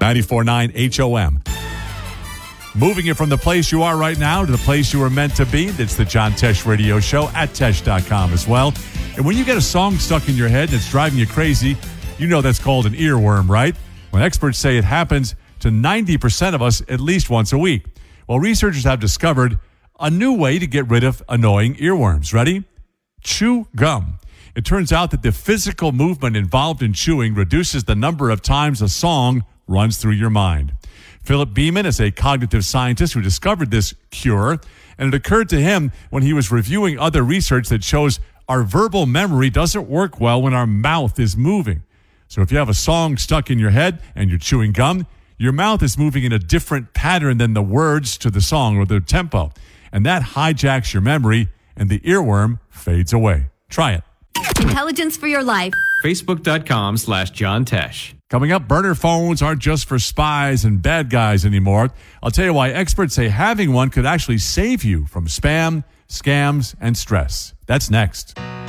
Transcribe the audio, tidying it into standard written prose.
94.9 HOM. Moving it from the place you are right now to the place you were meant to be. It's the John Tesh Radio Show at Tesh.com as well. And when you get a song stuck in your head and it's driving you crazy, you know that's called an earworm, right? When experts say it happens to 90% of us at least once a week. Well, researchers have discovered a new way to get rid of annoying earworms. Ready? Chew gum. It turns out that the physical movement involved in chewing reduces the number of times a song runs through your mind. Philip Beeman is a cognitive scientist who discovered this cure, and it occurred to him when he was reviewing other research that shows our verbal memory doesn't work well when our mouth is moving. So if you have a song stuck in your head and you're chewing gum, your mouth is moving in a different pattern than the words to the song or the tempo, and that hijacks your memory, and the earworm fades away. Try it. Intelligence for your life. Facebook.com/John Tesh. Coming up, burner phones aren't just for spies and bad guys anymore. I'll tell you why experts say having one could actually save you from spam, scams, and stress. That's next.